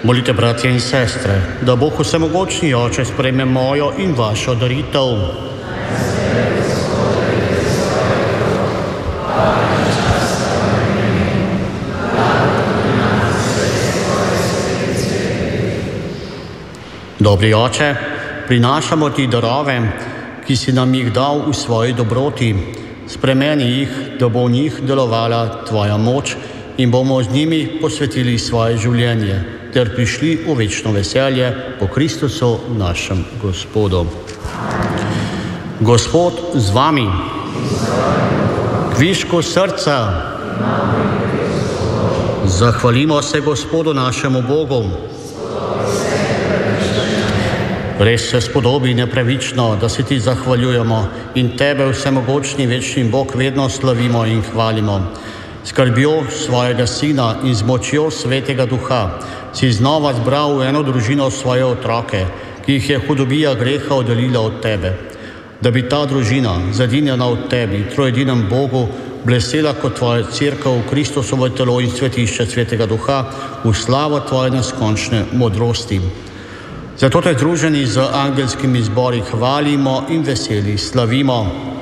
Molite, bratje in sestre, da Bog vsemogočni Oče sprejme mojo in vašo daritev. Dobri Oče, prinašamo ti darove, ki si nam jih dal v svoji dobroti. Spremeni jih, da bo v njih delovala tvoja moč in bomo z njimi posvetili svoje življenje ter prišli v večno veselje po Kristusu našem Gospodu. Gospod z vami, kvišku srca, zahvalimo se Gospodu našemu Bogu. Res se spodobi nepravično, da se ti zahvaljujemo in tebe, vsemogočni večni Bog, vedno slavimo in hvalimo. Skrbjo svojega Sina in z močjo Svetega Duha si znova zbral v eno družino svoje otroke, ki jih je hudobija greha oddaljila od tebe. Da bi ta družina, zadinjena od tebi, trojedinem Bogu, blesela kot tvoja cerkev v Kristusovo telo in svetišče Svetega Duha v slavo tvoje neskončne modrosti. Zato te združeni z angelskimi zbori hvalimo in veseli slavimo.